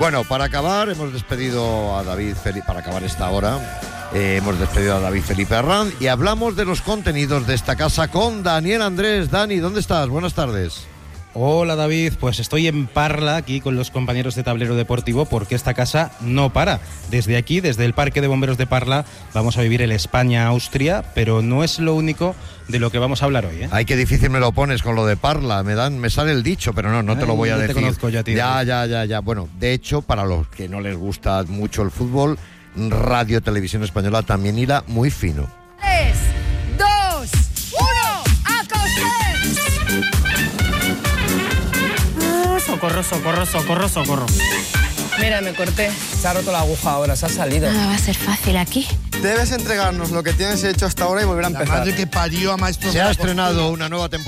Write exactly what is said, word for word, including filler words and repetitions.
Bueno, para acabar, hemos despedido a David Felipe, para acabar esta hora, eh, hemos despedido a David Felipe Arranz y hablamos de los contenidos de esta casa con Daniel Andrés. Dani, ¿dónde estás? Buenas tardes. Hola David, pues estoy en Parla aquí con los compañeros de Tablero Deportivo porque esta casa no para. Desde aquí, desde el Parque de Bomberos de Parla, vamos a vivir el España-Austria, pero no es lo único de lo que vamos a hablar hoy, ¿eh? Ay, qué difícil me lo pones con lo de Parla, me dan, me sale el dicho, pero no, no te Ay, lo voy a yo decir. te conozco ya, tío. Ya, ya, ya, ya. Bueno, de hecho, para los que no les gusta mucho el fútbol, Radio Televisión Española también irá muy fino. Tres, dos, uno, ¡a coser! Socorro, socorro, socorro, socorro. Mira, me corté. Se ha roto la aguja ahora, se ha salido. Nada va a ser fácil aquí. Debes entregarnos lo que tienes hecho hasta ahora y volver a La empezar. madre que parió a maestro. Se ha estrenado una nueva temporada.